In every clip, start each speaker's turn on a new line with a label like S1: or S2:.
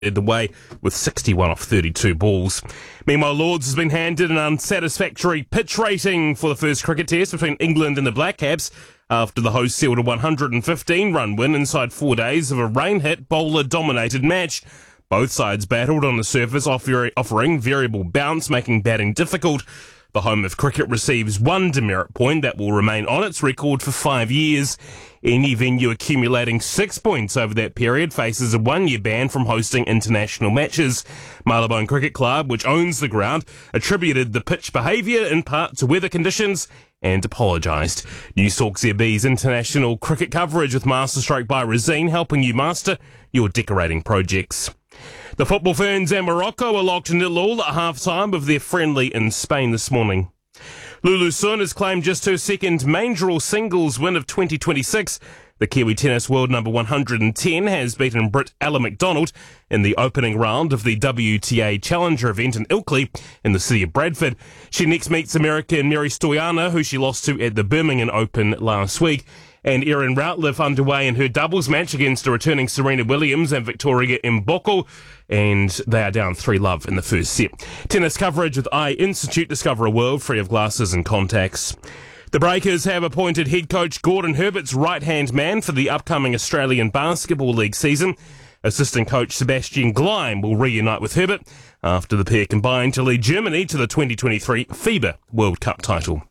S1: led the way with 61 off 32 balls. Meanwhile, Lords has been handed an unsatisfactory pitch rating for the first cricket test between England and the Black Caps after the hosts sealed a 115-run win inside 4 days of a rain-hit, bowler-dominated match. Both sides battled on the surface, offering variable bounce, making batting difficult. The home of cricket receives one demerit point that will remain on its record for 5 years. Any venue accumulating 6 points over that period faces a 1-year ban from hosting international matches. Marylebone Cricket Club, which owns the ground, attributed the pitch behaviour in part to weather conditions and apologised. Newstalk ZB's international cricket coverage with Masterstroke by Resine, helping you master your decorating projects. The Football Ferns and Morocco are locked 0-0 at half-time of their friendly in Spain this morning. Lulu Sun has claimed just her second main draw singles win of 2026. The Kiwi tennis world number 110 has beaten Brit Ella McDonald in the opening round of the WTA Challenger event in Ilkley in the city of Bradford. She next meets American Mary Stoyana, who she lost to at the Birmingham Open last week. And Erin Routliffe underway in her doubles match against a returning Serena Williams and Victoria Mboko, and they are down 3-0 in the first set. Tennis coverage with Eye Institute. Discover a world free of glasses and contacts. The Breakers have appointed head coach Gordon Herbert's right-hand man for the upcoming Australian Basketball League season. Assistant coach Sebastian Gleim will reunite with Herbert after the pair combined to lead Germany to the 2023 FIBA World Cup title.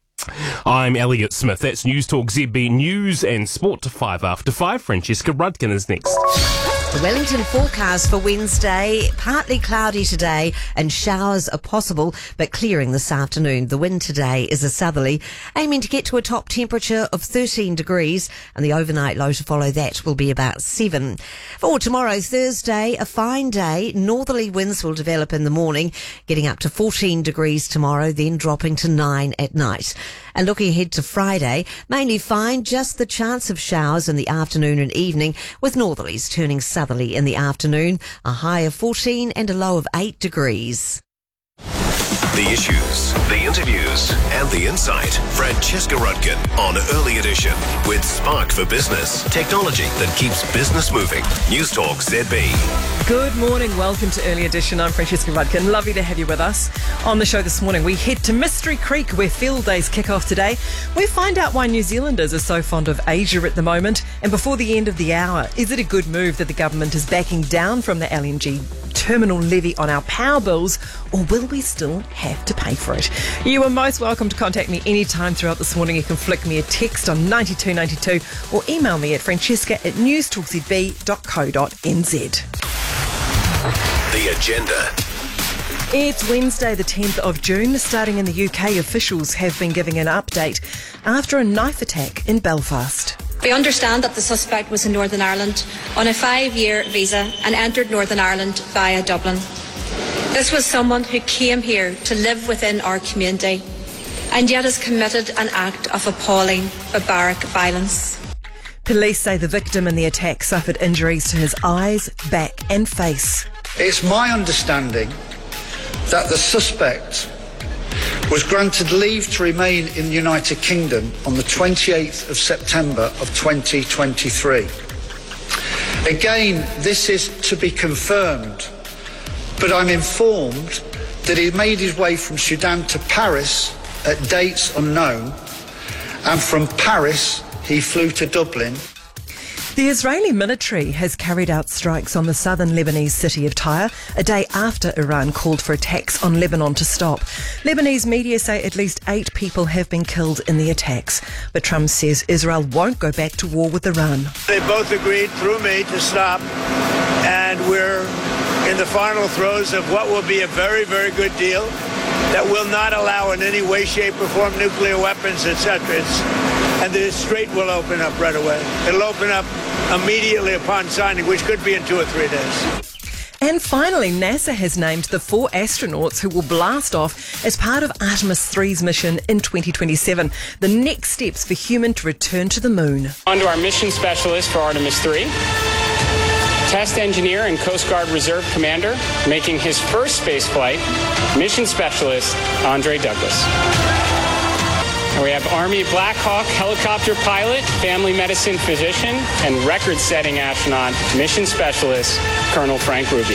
S1: I'm Elliot Smith. That's Newstalk ZB News and Sport to 5 after 5. Francesca Rudkin is next.
S2: The Wellington forecast for Wednesday, partly cloudy today and showers are possible but clearing this afternoon. The wind today is a southerly, aiming to get to a top temperature of 13 degrees and the overnight low to follow that will be about 7. For tomorrow, Thursday, a fine day. Northerly winds will develop in the morning, getting up to 14 degrees tomorrow, then dropping to 9 at night. And looking ahead to Friday, mainly fine, just the chance of showers in the afternoon and evening, with northerlies turning southerly in the afternoon, a high of 14 and a low of 8 degrees.
S3: The issues, the interviews, and the insight. Francesca Rudkin on Early Edition with Spark for Business. Technology that keeps business moving. Newstalk ZB.
S4: Good morning. Welcome to Early Edition. I'm Francesca Rudkin. Lovely to have you with us. On the show this morning, we head to Mystery Creek where field days kick off today. We find out why New Zealanders are so fond of Asia at the moment. And before the end of the hour, is it a good move that the government is backing down from the LNG terminal levy on our power bills, or will we still have to pay for it? You are most welcome to contact me anytime throughout this morning. You can flick me a text on 9292 or email me at francesca@newstalkzb.co.nz.
S3: The agenda.
S4: It's Wednesday, the 10th of June. Starting in the UK, officials have been giving an update after a knife attack in Belfast.
S5: We understand that the suspect was in Northern Ireland on a 5-year visa and entered Northern Ireland via Dublin. This was someone who came here to live within our community and yet has committed an act of appalling, barbaric violence.
S4: Police say the victim in the attack suffered injuries to his eyes, back and face.
S6: It's my understanding that the suspect was granted leave to remain in the United Kingdom on the 28th of September of 2023. Again, this is to be confirmed, but I'm informed that he made his way from Sudan to Paris at dates unknown, and from Paris he flew to Dublin.
S4: The Israeli military has carried out strikes on the southern Lebanese city of Tyre a day after Iran called for attacks on Lebanon to stop. Lebanese media say at least 8 people have been killed in the attacks, but Trump says Israel won't go back to war with Iran.
S7: They both agreed through me to stop, and we're in the final throes of what will be a very, very good deal that will not allow in any way, shape, or form nuclear weapons, etc. And the strait will open up right away. It'll open up immediately upon signing, which could be in 2 or 3 days.
S4: And finally, NASA has named the 4 astronauts who will blast off as part of Artemis 3's mission in 2027. The next steps for human to return to the moon.
S8: On to our mission specialist for Artemis 3. Test engineer and Coast Guard Reserve Commander, making his first space flight, mission specialist Andre Douglas. And we have Army Black Hawk helicopter pilot, family medicine physician, and record-setting astronaut mission specialist, Colonel Frank Rubio.